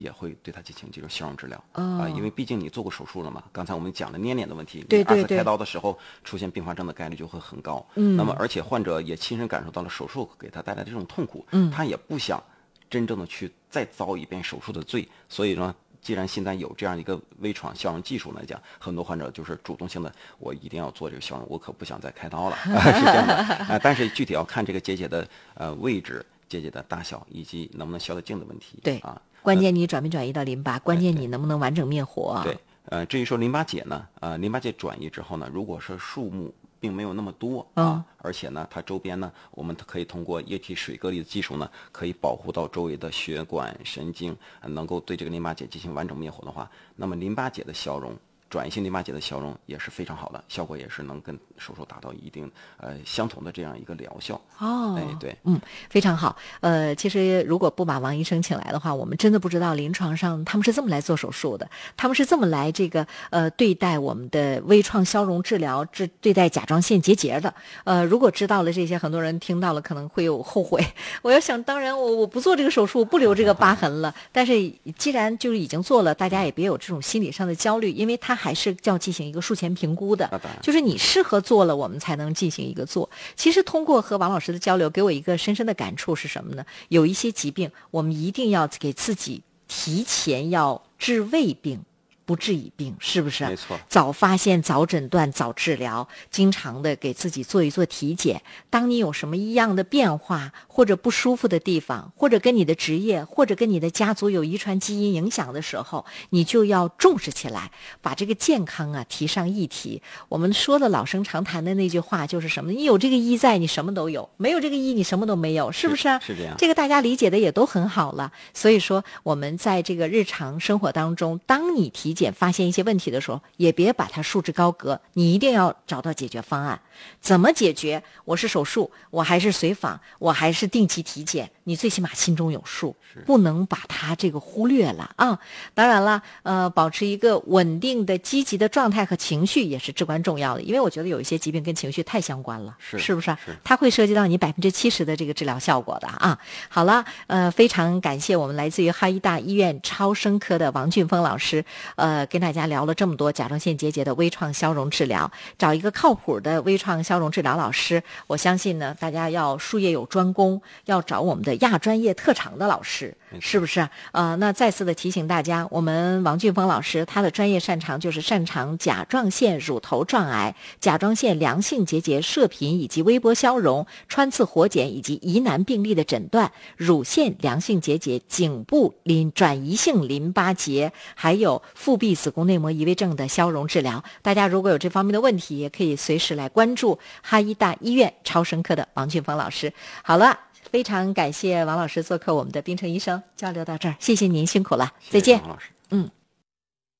也会对它进行这种消融治疗因为哦毕竟你做过手术了嘛。刚才我们讲的黏黏的问题， 对对对你2次开刀的时候出现并发症的概率就会很高。那么而且患者也亲身感受到了手术给他带来的这种痛苦，他也不想真正的去再遭一遍手术的罪。所以呢，既然现在有这样一个微创消融技术来讲，很多患者就是主动性的，我一定要做这个消融，我可不想再开刀了，是这样的但是具体要看这个结节的位置、结节的大小以及能不能消得净的问题。 对啊， 关键你转没转移到淋巴，关键你能不能完整灭活。 对，至于说淋巴结呢，淋巴结转移之后呢，如果说数目并没有那么多而且呢，它周边呢，我们可以通过液体水隔离的技术呢，可以保护到周围的血管、神经，能够对这个淋巴结进行完整灭活的话，那么淋巴结的消融。转移性淋巴结的消融也是非常好的，效果也是能跟手术达到一定相同的这样一个疗效。对， 非常好。其实如果不把王医生请来的话，我们真的不知道临床上他们是这么来做手术的，他们是这么来这个对待我们的微创消融治疗，对待甲状腺结节的。如果知道了这些，很多人听到了可能会有后悔。我要想当然我不做这个手术，不留这个疤痕了。但是既然就是已经做了，大家也别有这种心理上的焦虑，因为它还是要进行一个术前评估的，就是你适合做了，我们才能进行一个做。其实通过和王老师的交流，给我一个深深的感触是什么呢？有一些疾病，我们一定要给自己提前要治未病，不治已病，是不是？ 没错， 早发现、早诊断、早治疗，经常的给自己做一做体检。当你有什么异样的变化，或者不舒服的地方，或者跟你的职业，或者跟你的家族有遗传基因影响的时候，你就要重视起来，把这个健康提上议题。我们说的老生常谈的那句话就是什么？你有这个医在，你什么都有；没有这个医，你什么都没有，是不是？ 是这样。 这个大家理解的也都很好了。所以说，我们在这个日常生活当中，当你体检发现一些问题的时候，也别把它束之高阁，你一定要找到解决方案。怎么解决？我是手术，我还是随访，我还是定期体检，你最起码心中有数，不能把它这个忽略了啊。当然了，保持一个稳定的积极的状态和情绪也是至关重要的，因为我觉得有一些疾病跟情绪太相关了，是不是？它会涉及到你70%的这个治疗效果的啊。好了，非常感谢我们来自于哈医大医院超声科的王俊峰老师，跟大家聊了这么多甲状腺结节的微创消融治疗。找一个靠谱的微创消融治疗老师，我相信呢，大家要术业有专攻，要找我们的亚专业特长的老师，是不是？那再次的提醒大家，我们王俊峰老师他的专业擅长就是擅长甲状腺乳头状癌、甲状腺良性结节射频以及微波消融、穿刺活检以及疑难病例的诊断、乳腺良性结节、颈部转移性淋巴结，还有腹壁子宫内膜移位症的消融治疗。大家如果有这方面的问题，也可以随时来关注哈医大医院超声科的王俊峰老师。好了，非常感谢王老师做客我们的滨城医生，交流到这儿，谢谢您，辛苦了，再见。 谢谢王老师。